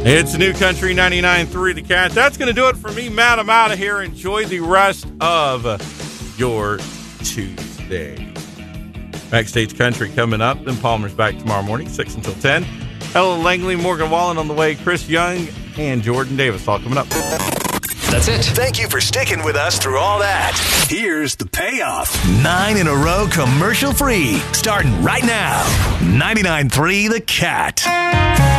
It's New Country 99.3 The Cat. That's going to do it for me, Matt. I'm out of here. Enjoy the rest of your Tuesday. Backstage Country coming up. Then Palmer's back tomorrow morning, 6 until 10. Ella Langley, Morgan Wallen on the way. Chris Young and Jordan Davis all coming up. That's it. Thank you for sticking with us through all that. Here's the payoff. 9 in a row commercial free. Starting right now. 99.3 The Cat.